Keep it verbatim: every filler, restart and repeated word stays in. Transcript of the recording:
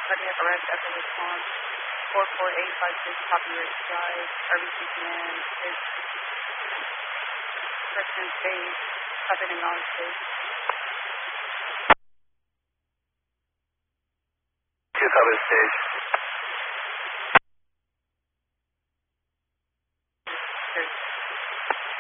cardiac arrest after response. four four eight five six Copyright Drive, R B C command is person stage, covered in non-stage. Two covered stage.